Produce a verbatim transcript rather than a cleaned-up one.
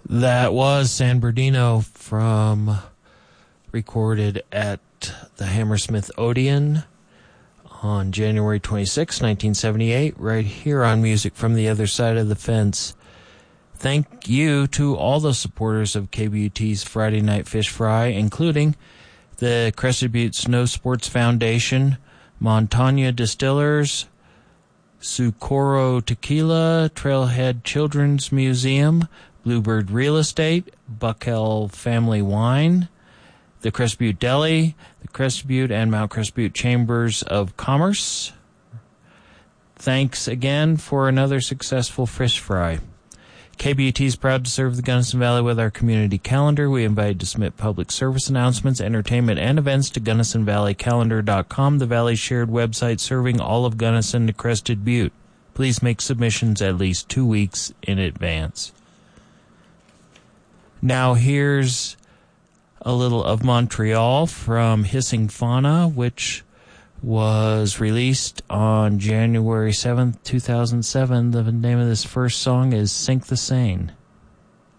That was San Bernardino from recorded at the Hammersmith Odeon on January twenty-sixth, nineteen seventy-eight, right here on Music from the Other Side of the Fence. Thank you to all the supporters of K B U T's Friday Night Fish Fry, including the Crested Butte Snow Sports Foundation, Montana Distillers, Socorro Tequila, Trailhead Children's Museum, Bluebird Real Estate, Buckell Family Wine, the Crested Butte Deli, the Crested Butte and Mount Crested Butte Chambers of Commerce. Thanks again for another successful fish fry. K B U T is proud to serve the Gunnison Valley with our community calendar. We invite you to submit public service announcements, entertainment, and events to Gunnison Valley Calendar dot com, the Valley's shared website serving all of Gunnison to Crested Butte. Please make submissions at least two weeks in advance. Now here's a little of Montreal from Hissing Fauna, which was released on January seventh, two thousand seven. The name of this first song is Sink the Seine.